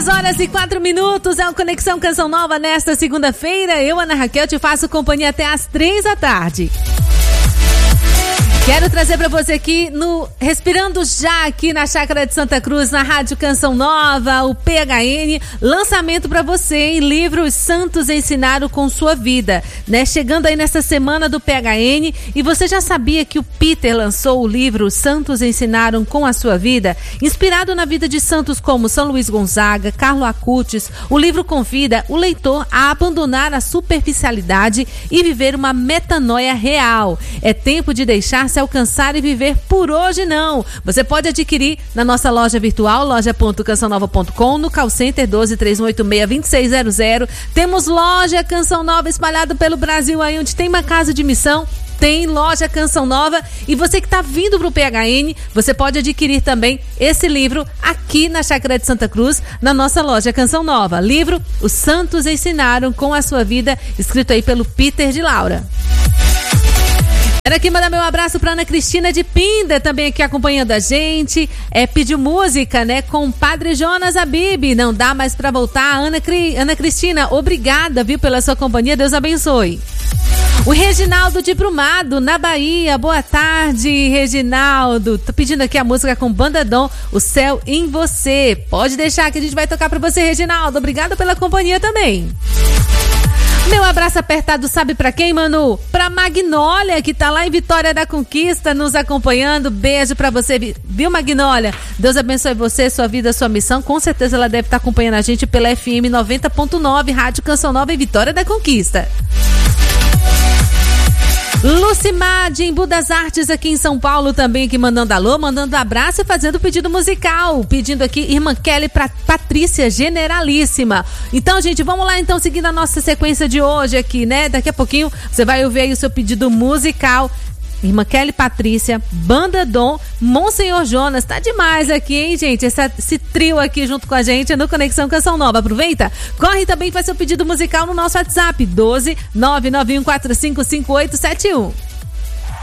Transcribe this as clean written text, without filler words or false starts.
2h04, é o Conexão Canção Nova nesta segunda-feira. Eu, Ana Raquel, te faço companhia até às 3h. Quero trazer para você aqui no Respirando Já, aqui na Chácara de Santa Cruz, na Rádio Canção Nova, o PHN, lançamento para você, em livro Os Santos Ensinaram com Sua Vida, né? Chegando aí nessa semana do PHN, e você já sabia que o Peter lançou o livro Os Santos Ensinaram com a Sua Vida, inspirado na vida de santos como São Luís Gonzaga, Carlo Acutis. O livro convida o leitor a abandonar a superficialidade e viver uma metanoia real. É tempo de deixar se alcançar e viver por hoje não. Você pode adquirir na nossa loja virtual, loja.cançãonova.com, no call center 12-3186-2600. Temos loja Canção Nova espalhada pelo Brasil, aí onde tem uma casa de missão, tem loja Canção Nova. E você que está vindo para o PHN, você pode adquirir também esse livro aqui na Chácara de Santa Cruz, na nossa loja Canção Nova. Livro Os Santos Ensinaram com a Sua Vida, escrito aí pelo Peter de Laura. Quero aqui mandar meu abraço para Ana Cristina de Pinda, também aqui acompanhando a gente. Pediu música, né, com o Padre Jonas Abib. Não dá mais para voltar. Ana Cristina, obrigada, viu, pela sua companhia. Deus abençoe. O Reginaldo de Brumado, na Bahia. Boa tarde, Reginaldo. Tô pedindo aqui a música com Banda Dom, O Céu em Você. Pode deixar que a gente vai tocar para você, Reginaldo. Obrigada pela companhia também. Meu abraço apertado, sabe pra quem, Manu? Pra Magnólia, que tá lá em Vitória da Conquista, nos acompanhando. Beijo pra você, viu, Magnólia? Deus abençoe você, sua vida, sua missão. Com certeza ela deve estar acompanhando a gente pela FM 90.9, Rádio Canção Nova em Vitória da Conquista. Lucimar de Embu das Artes, aqui em São Paulo, também aqui mandando alô, mandando abraço e fazendo pedido musical. Pedindo aqui Irmã Kelly pra Patrícia Generalíssima. Então, gente, vamos lá então, seguindo a nossa sequência de hoje aqui, né? Daqui a pouquinho você vai ouvir aí o seu pedido musical. Irmã Kelly Patrícia, Banda Dom, Monsenhor Jonas. Tá demais aqui, hein, gente? Esse trio aqui junto com a gente no Conexão Canção Nova. Aproveita, corre também, faz seu pedido musical no nosso WhatsApp 12 991455871.